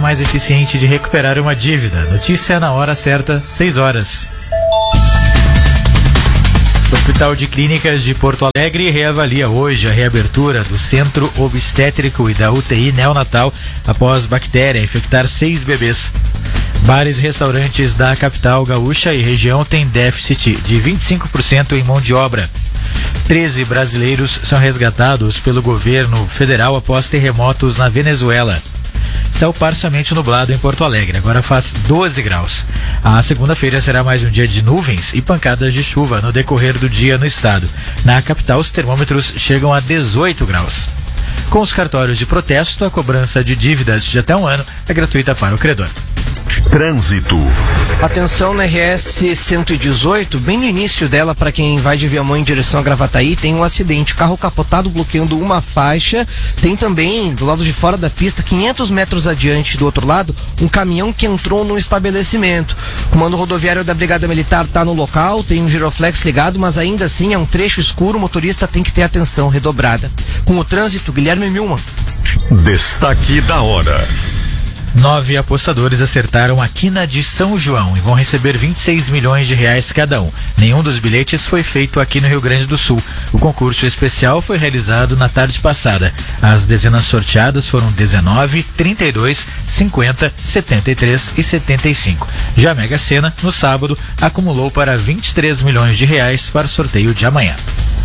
mais eficiente de recuperar uma dívida. Notícia na hora certa, 6 horas. O Hospital de Clínicas de Porto Alegre reavalia hoje a reabertura do Centro Obstétrico e da UTI neonatal após bactéria infectar 6 bebês. Bares e restaurantes da capital gaúcha e região têm déficit de 25% em mão de obra. 13 brasileiros são resgatados pelo governo federal após terremotos na Venezuela. Céu parcialmente nublado em Porto Alegre, agora faz 12 graus. A segunda-feira será mais um dia de nuvens e pancadas de chuva no decorrer do dia no estado. Na capital, os termômetros chegam a 18 graus. Com os cartórios de protesto, a cobrança de dívidas de até um ano é gratuita para o credor. Trânsito. Atenção na RS 118, bem no início dela, para quem vai de Viamão em direção a Gravataí, tem um acidente, carro capotado bloqueando uma faixa. Tem também, do lado de fora da pista, 500 metros adiante do outro lado, um caminhão que entrou no estabelecimento. O comando rodoviário da Brigada Militar está no local, tem um giroflex ligado, mas ainda assim é um trecho escuro, o motorista tem que ter atenção redobrada. Com o trânsito, Guilherme Milman. Destaque da hora. 9 apostadores acertaram a quina de São João e vão receber 26 milhões de reais cada um. Nenhum dos bilhetes foi feito aqui no Rio Grande do Sul. O concurso especial foi realizado na tarde passada. As dezenas sorteadas foram 19, 32, 50, 73 e 75. Já a Mega Sena, no sábado, acumulou para 23 milhões de reais para o sorteio de amanhã.